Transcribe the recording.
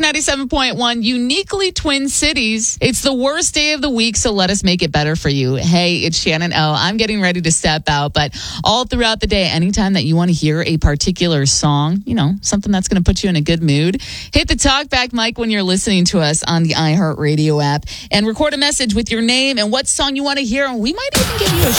97.1, uniquely Twin Cities. It's the worst day of the week, so let us make it better for you. Hey, it's Shannon O. I'm getting ready to step out, but all throughout the day, anytime that you want to hear a particular song, something that's going to put you in a good mood, hit the talkback mic when you're listening to us on the iHeartRadio app and record a message with your name and what song you want to hear, and we might even give you a